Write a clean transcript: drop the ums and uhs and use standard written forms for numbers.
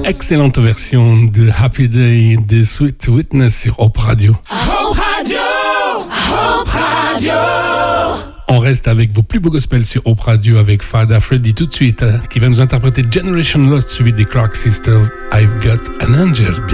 Excellente version de Happy Day de Sweet Witness sur Hope Radio. Hope Radio, Hope Radio. On reste avec vos plus beaux gospels sur Hope Radio avec Fada Freddy tout de suite, qui va nous interpréter Generation Lost suivi des Clark Sisters, I've Got an Angel.